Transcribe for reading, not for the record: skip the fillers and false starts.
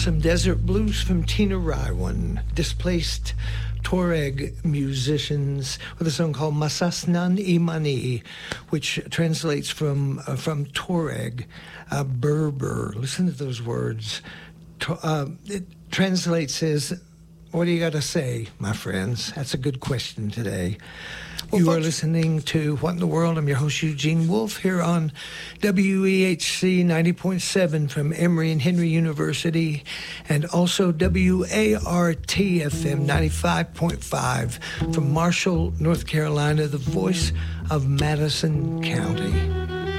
some desert blues from Tina Raiwan, displaced Tuareg musicians, with a song called Masasnan Imani, which translates from Tuareg, Berber. Listen to those words. It translates as, what do you got to say, my friends? That's a good question today. Well, you are listening to What in the World? I'm your host, Eugene Wolf, here on WEHC 90.7 from Emory and Henry University, and also WART-FM 95.5 from Marshall, North Carolina, the voice of Madison County.